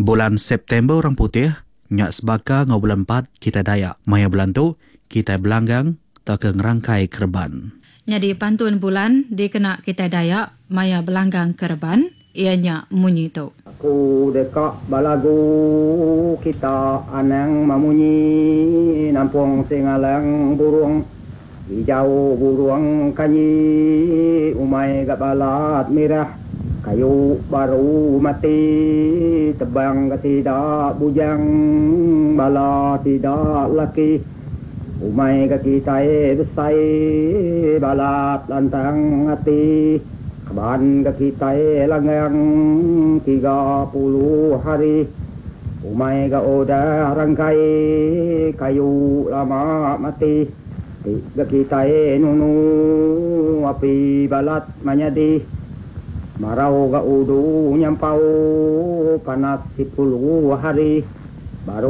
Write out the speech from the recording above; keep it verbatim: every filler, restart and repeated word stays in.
Bulan September orang putih, nyak sebaka ngau bulan empat kita Dayak. Maya bulan tu, kita belanggang tak ke ngerangkai kerban. Jadi pantun bulan dikena kita Dayak, maya belanggang kerban, ianya munyi tu. Aku dekak balagu kita anang mamunyi nampung singalang burung hijau burung kanyi umai gak balat merah kayu baru mati tebang tidak bujang bala tidak laki umai gak kita besai balat lantang hati Kaban ke kita langgang tiga puluh hari umai ke odah rangkai kayu lama mati tiga kita nunu api balat manyadi marau ke udu nyampau panas sepuluh hari baru